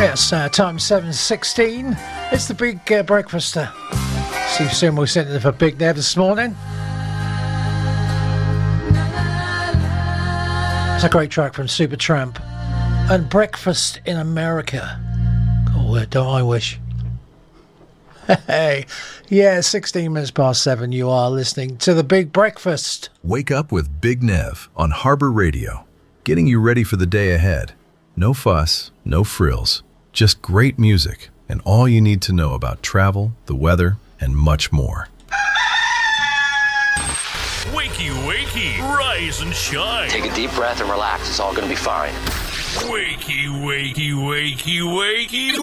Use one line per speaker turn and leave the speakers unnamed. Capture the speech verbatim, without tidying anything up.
Yes, uh, time seven sixteen. It's the Big uh, Breakfast. Uh, Steve Seymour sent it for Big Nev this morning. It's a great track from Supertramp. And Breakfast in America. Oh, uh, don't I wish. Hey, yeah, sixteen minutes past seven. You are listening to the Big Breakfast.
Wake up with Big Nev on Harbor Radio, getting you ready for the day ahead. No fuss, no frills, just great music and all you need to know about travel, the weather, and much more.
Wakey, wakey, rise and shine.
Take a deep breath and relax. It's all going to be fine.
Wakey, wakey, wakey, wakey.